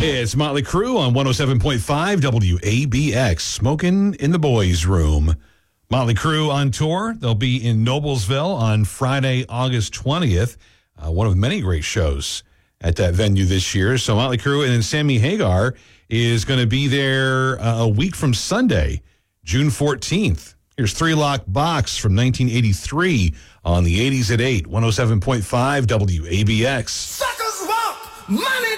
It's Motley Crue on 107.5 WABX, smoking in the boys' room. Motley Crue on tour. They'll be in Noblesville on Friday, August 20th. One of many great shows at that venue this year. So Motley Crue and then Sammy Hagar is going to be there a week from Sunday, June 14th. Here's Three Lock Box from 1983 on the 80s at 8, 107.5 WABX. Suckers want money.